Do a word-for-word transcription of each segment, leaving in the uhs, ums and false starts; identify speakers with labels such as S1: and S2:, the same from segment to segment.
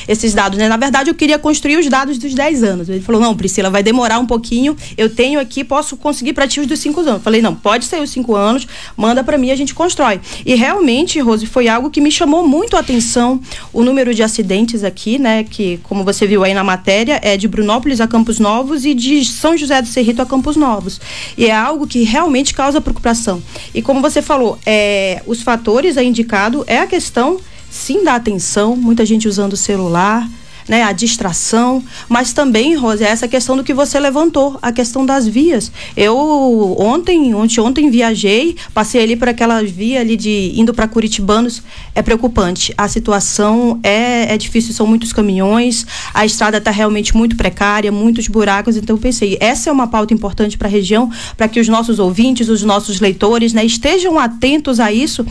S1: esses dados, né? Na verdade, eu queria construir os dados dos dez anos. Ele falou, não, Priscila, vai demorar um pouquinho, eu tenho aqui, posso conseguir para ti os dos cinco anos. Eu falei, não, pode ser os cinco anos, manda para mim, a gente constrói. E realmente, Rose, foi algo que me chamou muito a atenção, o número de acidentes aqui, né? Que, como você viu aí na matéria, é de Brunópolis a Campos Novos e de São José do Cerrito a Campos Novos. E é algo que realmente causa preocupação. E como você falou, é, os fatores aí indicado é a questão, sim, da atenção, muita gente usando o celular, né, a distração, mas também, Rose, essa questão do que você levantou, a questão das vias. Eu ontem, ontem, ontem viajei, passei ali por aquela via ali de indo para Curitibanos, é preocupante. A situação é, é difícil, são muitos caminhões, a estrada está realmente muito precária, muitos buracos, então eu pensei, essa é uma pauta importante para a região, para que os nossos ouvintes, os nossos leitores, né, estejam atentos a isso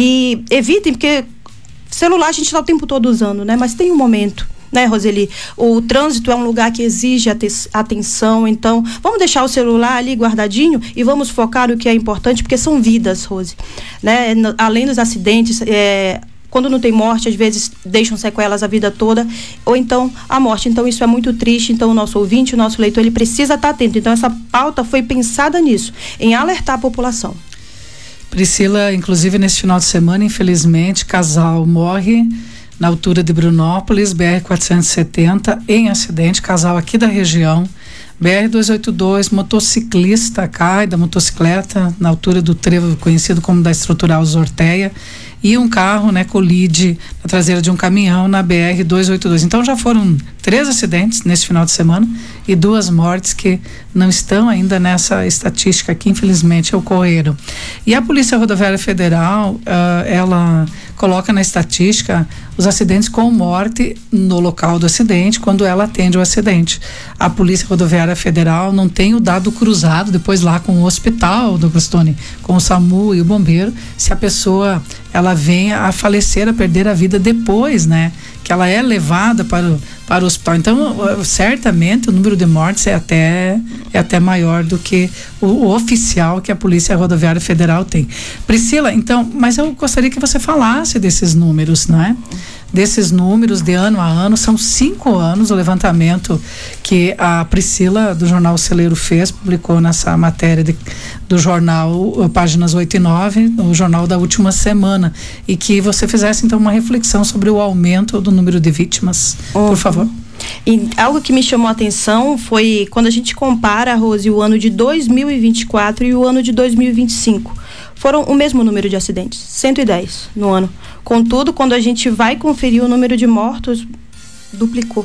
S1: e evitem, porque celular a gente está o tempo todo usando, né, mas tem um momento, né, Roseli? O trânsito é um lugar que exige atenção, então vamos deixar o celular ali guardadinho e vamos focar no que é importante, porque são vidas, Rose, né? Além dos acidentes, é, quando não tem morte, às vezes deixam sequelas a vida toda, ou então a morte, então isso é muito triste, então o nosso ouvinte, o nosso leitor, ele precisa estar atento, então essa pauta foi pensada nisso, em alertar a população.
S2: Priscila, inclusive nesse final de semana, infelizmente, casal morre na altura de Brunópolis, B R quatrocentos e setenta, em acidente, casal aqui da região. B R duzentos e oitenta e dois, motociclista cai da motocicleta na altura do trevo conhecido como da Estrutural Zorteia, e um carro, né, colide na traseira de um caminhão na B R duzentos e oitenta e dois. Então já foram três acidentes nesse final de semana e duas mortes que não estão ainda nessa estatística que infelizmente ocorreram. E a Polícia Rodoviária Federal, uh, ela coloca na estatística os acidentes com morte no local do acidente, quando ela atende o acidente. A Polícia Rodoviária Federal não tem o dado cruzado depois lá com o hospital, Douglas Tony, com o SAMU e o bombeiro, se a pessoa ela venha a falecer, a perder a vida depois, né, que ela é levada para o, para o hospital. Então, certamente o número de mortes é até, é até maior do que o, o oficial que a Polícia Rodoviária Federal tem. Priscila, então, mas eu gostaria que você falasse desses números, né? Desses números de ano a ano, são cinco anos o levantamento que a Priscila do Jornal Celeiro fez, publicou nessa matéria de, do jornal, páginas oito e nove, no jornal da última semana, e que você fizesse então uma reflexão sobre o aumento do número de vítimas, uhum. Por favor.
S1: E algo que me chamou a atenção foi quando a gente compara, Rose, o ano de dois mil e vinte e quatro e o ano de dois mil e vinte e cinco. Foram o mesmo número de acidentes, cento e dez no ano. Contudo, quando a gente vai conferir o número de mortos, duplicou.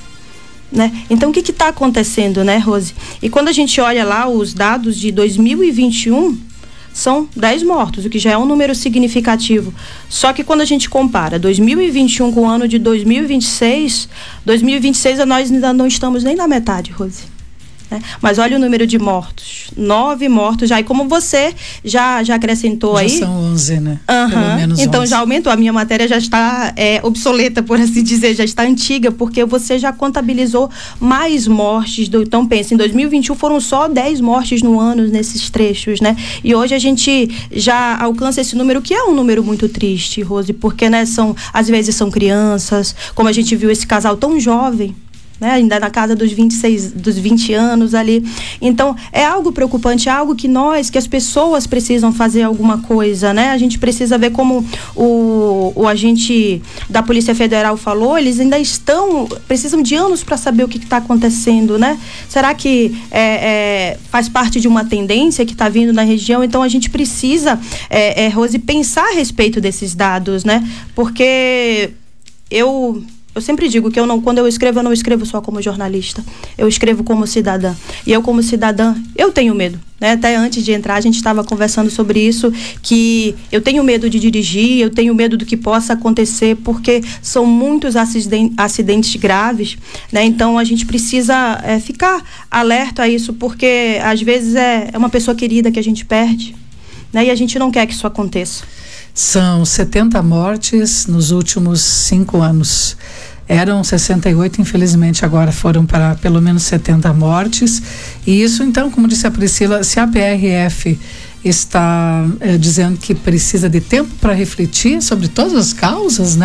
S1: Né? Então, o que está acontecendo, né, Rose? E quando a gente olha lá os dados de dois mil e vinte e um, são dez mortos, o que já é um número significativo. Só que quando a gente compara dois mil e vinte e um com o ano de dois mil e vinte e seis, dois mil e vinte e seis nós ainda não estamos nem na metade, Rose. Né? Mas olha o número de mortos, nove mortos já, e como você já, já acrescentou já aí...
S2: Já são onze, né?
S1: Uhum.
S2: Pelo menos
S1: então
S2: onze.
S1: Já aumentou, a minha matéria já está é, obsoleta, por assim dizer, já está antiga, porque você já contabilizou mais mortes, do, então pensa, em dois mil e vinte e um foram só dez mortes no ano nesses trechos, né? E hoje a gente já alcança esse número, que é um número muito triste, Rose, porque, né, são, às vezes são crianças, como a gente viu esse casal tão jovem, né, ainda na casa dos vinte e seis, dos vinte anos ali. Então, é algo preocupante, é algo que nós, que as pessoas precisam fazer alguma coisa, né? A gente precisa ver como o, o agente da Polícia Federal falou, eles ainda estão, precisam de anos para saber o que está acontecendo, né? Será que é, é, faz parte de uma tendência que está vindo na região? Então, a gente precisa, é, é, Rose, pensar a respeito desses dados, né? Porque eu... Eu sempre digo que eu não, quando eu escrevo, eu não escrevo só como jornalista. Eu escrevo como cidadã. E eu, como cidadã, eu tenho medo. Né? Até antes de entrar, a gente estava conversando sobre isso, que eu tenho medo de dirigir, eu tenho medo do que possa acontecer, porque são muitos acidentes, acidentes graves, né? Então, a gente precisa é, ficar alerta a isso, porque, às vezes, é, é uma pessoa querida que a gente perde, né? E a gente não quer que isso aconteça.
S2: São setenta mortes nos últimos cinco anos. Eram sessenta e oito, infelizmente agora foram para pelo menos setenta mortes. E isso, então, como disse a Priscila, se a P R F está eh, dizendo que precisa de tempo para refletir sobre todas as causas, né?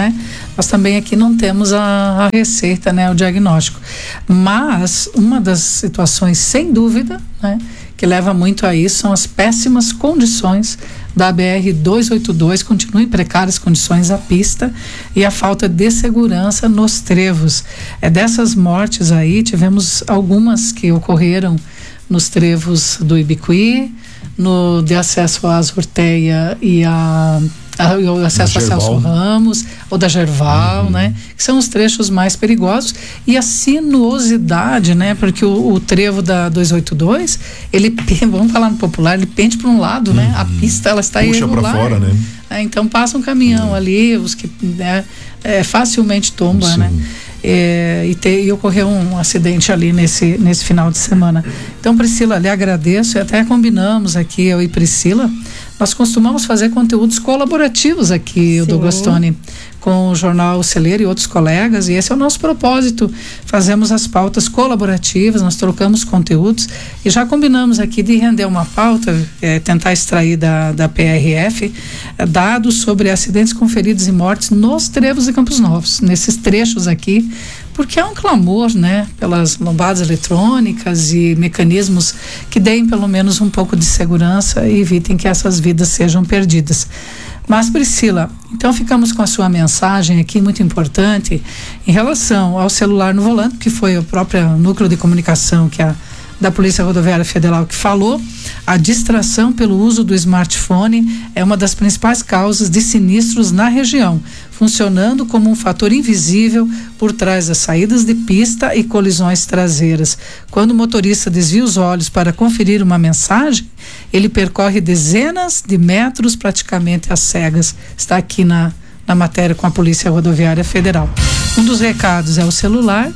S2: nós também aqui não temos a, a receita, né, o diagnóstico. Mas uma das situações, sem dúvida, né, que leva muito a isso são as péssimas condições da B R duzentos e oitenta e dois, continuam em precárias condições a pista e a falta de segurança nos trevos. É dessas mortes aí, tivemos algumas que ocorreram nos trevos do Ibicuí, no de acesso à Azurteia e a o acesso a Celso Ramos, ou da Gerval, uhum. né? Que são os trechos mais perigosos. E a sinuosidade, né? Porque o, o trevo da duzentos e oitenta e dois, ele, vamos falar no popular, ele pende para um lado, uhum. né? A pista, ela está
S3: puxa
S2: irregular.
S3: Puxa para fora, né?
S2: É, então passa um caminhão uhum. ali, os que né, é, facilmente tomba, Sim. né? É, e, te, e ocorreu um acidente ali nesse, nesse final de semana. Então, Priscila, lhe agradeço, e até combinamos aqui, eu e Priscila, nós costumamos fazer conteúdos colaborativos aqui, Sim. o Douglas Tony, com o Jornal Celeiro e outros colegas, e esse é o nosso propósito. Fazemos as pautas colaborativas, nós trocamos conteúdos e já combinamos aqui de render uma pauta, é, tentar extrair da, da P R F é, dados sobre acidentes com feridos e mortes nos trevos de Campos Novos, nesses trechos aqui, porque há um clamor, né, pelas lombadas eletrônicas e mecanismos que deem pelo menos um pouco de segurança e evitem que essas vidas sejam perdidas. Mas, Priscila, então ficamos com a sua mensagem aqui muito importante em relação ao celular no volante, que foi o próprio núcleo de comunicação que a da Polícia Rodoviária Federal que falou. A distração pelo uso do smartphone é uma das principais causas de sinistros na região, funcionando como um fator invisível por trás das saídas de pista e colisões traseiras. Quando o motorista desvia os olhos para conferir uma mensagem, ele percorre dezenas de metros praticamente às cegas. Está aqui na, na matéria com a Polícia Rodoviária Federal. Um dos recados é o celular.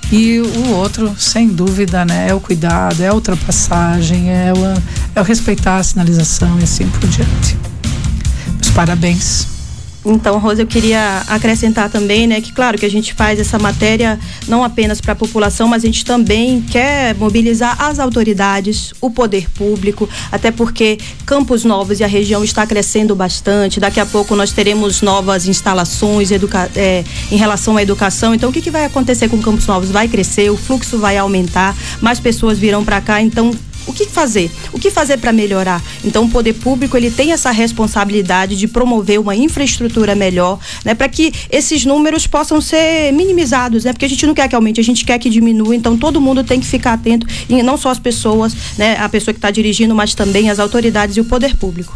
S2: E o outro, sem dúvida, né, é o cuidado, é a ultrapassagem, é o, é o respeitar a sinalização e assim por diante. Os parabéns.
S1: Então, Rosa, eu queria acrescentar também, né, que claro que a gente faz essa matéria não apenas para a população, mas a gente também quer mobilizar as autoridades, o poder público, até porque Campos Novos e a região está crescendo bastante. Daqui a pouco nós teremos novas instalações educa- é, em relação à educação. Então, o que, que vai acontecer com Campos Novos? Vai crescer, o fluxo vai aumentar, mais pessoas virão para cá, então o que fazer? O que fazer para melhorar? Então, o poder público, ele tem essa responsabilidade de promover uma infraestrutura melhor, né, para que esses números possam ser minimizados, né? Porque a gente não quer que aumente, a gente quer que diminua. Então, todo mundo tem que ficar atento, e não só as pessoas, né, a pessoa que está dirigindo, mas também as autoridades e o poder público.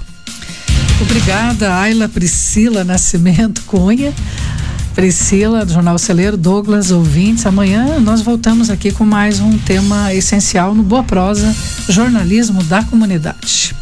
S2: Obrigada, Ayla Priscila Nascimento Cunha. Priscila, do Jornal Celeiro, Douglas, ouvintes, amanhã nós voltamos aqui com mais um tema essencial no Boa Prosa, jornalismo da comunidade.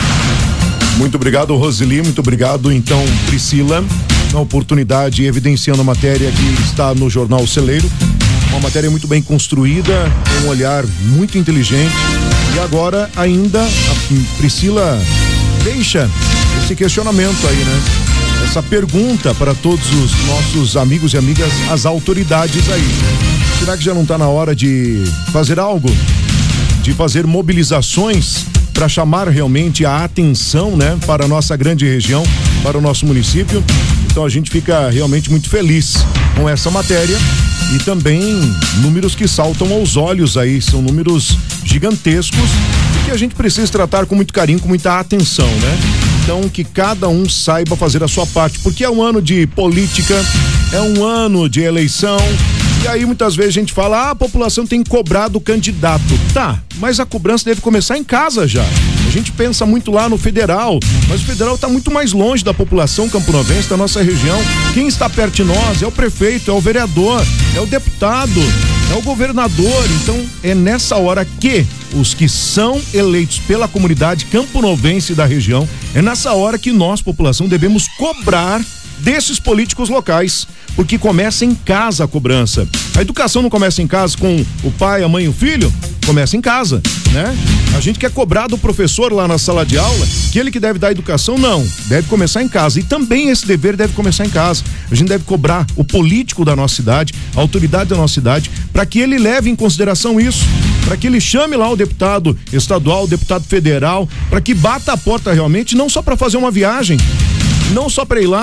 S3: Muito obrigado, Roseli, muito obrigado, então, Priscila, na oportunidade, evidenciando a matéria que está no Jornal Celeiro, uma matéria muito bem construída, com um olhar muito inteligente, e agora ainda a Priscila deixa esse questionamento aí, né? Essa pergunta para todos os nossos amigos e amigas, as autoridades aí. Será que já não está na hora de fazer algo? De fazer mobilizações para chamar realmente a atenção, né? Para a nossa grande região, para o nosso município. Então a gente fica realmente muito feliz com essa matéria e também números que saltam aos olhos aí, são números gigantescos e que a gente precisa tratar com muito carinho, com muita atenção, né? Então, que cada um saiba fazer a sua parte, porque é um ano de política, é um ano de eleição, e aí muitas vezes a gente fala, ah, a população tem que cobrar do candidato. Tá, mas a cobrança deve começar em casa já. A gente pensa muito lá no federal, mas o federal está muito mais longe da população camponovense, da nossa região. Quem está perto de nós é o prefeito, é o vereador, é o deputado, é o governador. Então é nessa hora que os que são eleitos pela comunidade camponovense da região, é nessa hora que nós, população, devemos cobrar desses políticos locais, porque começa em casa a cobrança. A educação não começa em casa com o pai, a mãe e o filho, começa em casa, né? A gente quer cobrar do professor lá na sala de aula que ele que deve dar educação, não, deve começar em casa, e também esse dever deve começar em casa. A gente deve cobrar o político da nossa cidade, a autoridade da nossa cidade, para que ele leve em consideração isso, para que ele chame lá o deputado estadual, o deputado federal, para que bata a porta realmente, não só para fazer uma viagem, não só para ir lá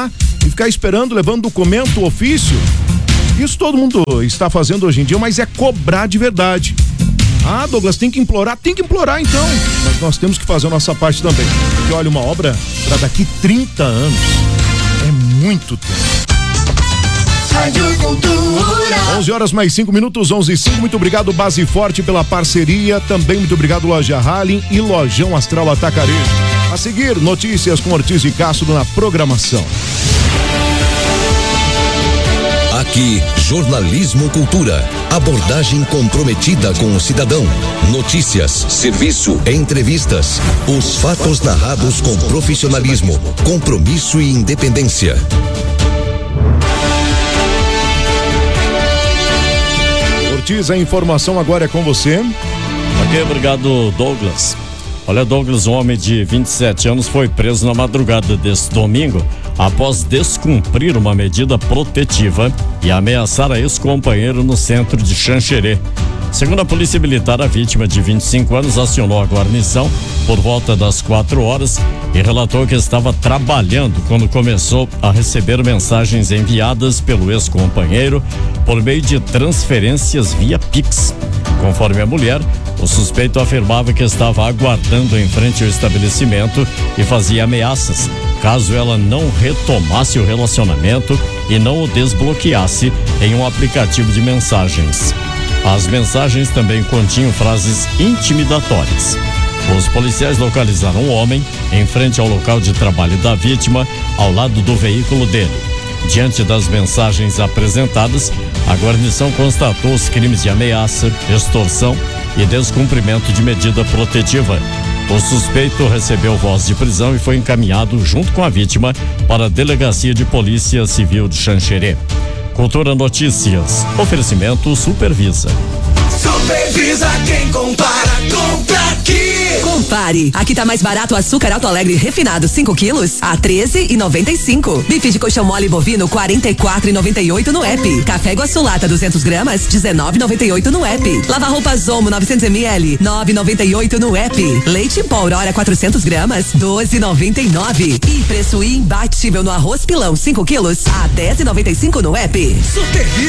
S3: e ficar esperando, levando documento, ofício. Isso todo mundo está fazendo hoje em dia, mas é cobrar de verdade. Ah, Douglas, tem que implorar? Tem que implorar então. Mas nós temos que fazer a nossa parte também. Porque olha, uma obra para daqui trinta anos é muito tempo. onze horas mais cinco minutos, onze e cinco. Muito obrigado, Base Forte, pela parceria. Também muito obrigado, Loja Halley e Lojão Astral Atacarejo. A seguir, notícias com Ortiz e Castro na programação.
S4: Aqui, Jornalismo Cultura. Abordagem comprometida com o cidadão. Notícias, serviço, entrevistas. Os fatos narrados com profissionalismo, compromisso e independência.
S3: Ortiz, a informação agora é com você.
S5: Ok, obrigado, Douglas. Olha, Douglas, um homem de vinte e sete anos foi preso na madrugada deste domingo após descumprir uma medida protetiva e ameaçar a ex-companheiro no centro de Xanxerê. Segundo a Polícia Militar, a vítima de vinte e cinco anos acionou a guarnição por volta das quatro horas e relatou que estava trabalhando quando começou a receber mensagens enviadas pelo ex-companheiro por meio de transferências via Pix. Conforme a mulher, o suspeito afirmava que estava aguardando em frente ao estabelecimento e fazia ameaças caso ela não retomasse o relacionamento e não o desbloqueasse em um aplicativo de mensagens. As mensagens também continham frases intimidatórias. Os policiais localizaram o homem em frente ao local de trabalho da vítima, ao lado do veículo dele. Diante das mensagens apresentadas, a guarnição constatou os crimes de ameaça, extorsão e descumprimento de medida protetiva. O suspeito recebeu voz de prisão e foi encaminhado, junto com a vítima, para a Delegacia de Polícia Civil de Xanxerê. Cultura Notícias. Oferecimento Supervisa.
S6: Supervisa quem compara, compra aqui. Compare, aqui tá mais barato o açúcar Alto Alegre refinado cinco quilos a treze reais e noventa e cinco. Bife de colchão mole bovino quarenta e quatro reais e noventa e oito no app. Café Iguaçu Lata duzentos gramas dezenove reais e noventa e oito no app. Lava roupa Zomo novecentos mililitros nove reais e noventa e oito no app. Leite em pó Aurora quatrocentos gramas doze reais e noventa e nove. E preço imbatível no arroz pilão cinco quilos a dez reais e noventa e cinco no app. Supervisa.